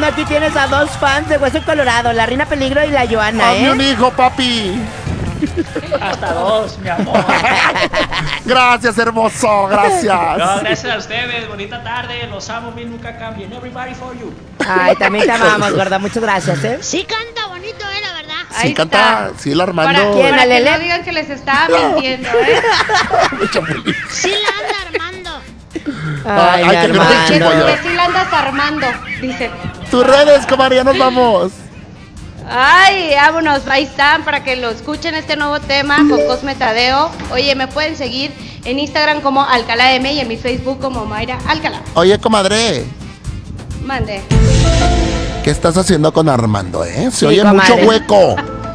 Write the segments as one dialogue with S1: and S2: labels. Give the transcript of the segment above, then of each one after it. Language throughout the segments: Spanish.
S1: aquí tienes a dos fans de Hueso Colorado, la Reina Peligro y la Joana,
S2: Hazme un hijo, papi.
S3: Hasta dos, mi amor.
S2: Gracias, hermoso, gracias.
S3: No, gracias a ustedes, bonita tarde, los amo, mil nunca cambien. Everybody for you.
S1: Ay, también te amamos, gorda, muchas gracias, ¿eh?
S4: Sí canta bonito, la verdad.
S2: Sí,
S5: Ahí
S2: canta,
S5: está.
S2: sí, el Armando.
S1: ¿Quién,
S5: Para que
S1: Alele?
S5: no digan que les estaba mintiendo, ¿eh?
S4: Sí la anda armando.
S1: Ay,
S2: Ay,
S1: mi
S2: qué gran
S1: Armando.
S2: chico yo.
S5: Que sí la andas armando, dice.
S2: Tus redes, comadre, ya nos vamos.
S5: Ay, vámonos, ahí están para que lo escuchen este nuevo tema con Cosme Tadeo. Oye, me pueden seguir en Instagram como Alcalá M y en mi Facebook como Mayra Alcalá.
S2: Oye, comadre,
S5: Mande.
S2: ¿qué estás haciendo con Armando, Se
S1: Sí,
S2: oye
S1: comadre.
S2: mucho hueco.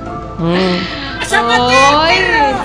S5: Ay.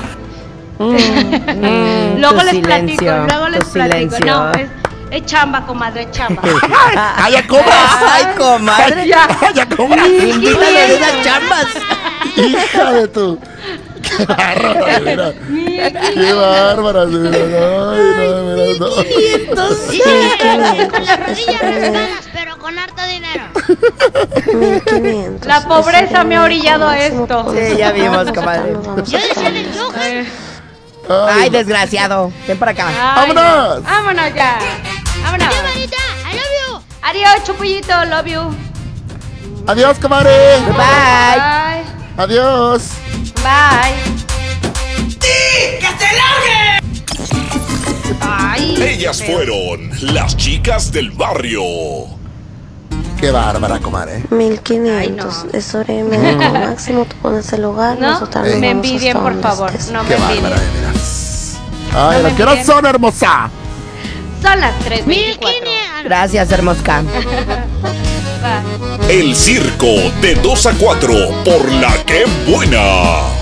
S5: Luego
S1: Tu
S5: les
S1: silencio,
S5: platico, luego les
S1: tu
S5: platico.
S1: silencio.
S5: No, es chamba, comadre, es chamba.
S2: ¡Ay, ya cobras!
S1: Ay, comadre.
S5: Ya.
S2: ¡Ay, ya cobras!
S1: Invítale de unas chambas.
S2: ¡Hija de tu! ¡Qué bárbara, mira! ¡Qué bárbara, mira! ¡Ay, no, mira, no!
S4: Sí, con las rodillas rasgadas, pero con harto dinero.
S6: 1500.
S5: La pobreza me ha orillado a esto.
S1: Sí, ya vimos, comadre.
S4: Yo decía en el Johan.
S1: Ay, desgraciado. Ven para acá.
S5: Ay,
S2: ¡Vámonos!
S5: Vámonos ya. Vámonos.
S4: ¡Qué bonita! I love you.
S5: Adiós, Chupullito, love you.
S2: ¡Adiós, comadre!
S1: Bye.
S5: Bye.
S2: ¡Adiós!
S5: Bye. Ay,
S7: Ellas fueron las chicas del barrio.
S2: ¡Qué bárbara, comadre!
S6: 1500.
S5: Ay, no.
S6: Es hora y media como máximo. Tú pones el lugar.
S5: no
S6: Nosotras nos
S5: me
S6: vamos
S5: envidien,
S6: hasta
S5: por
S6: donde
S5: favor.
S6: estés.
S5: No me
S2: ¡Qué bárbara,
S5: envidien.
S2: de veras! ¡Ay,
S5: No me
S2: ¿a qué horas
S5: envidien.
S2: son, hermosa?
S5: Son las 3:24.
S4: 1500.
S1: Gracias, hermosca.
S5: Va.
S7: El circo de 2 a 4 por La Que Buena.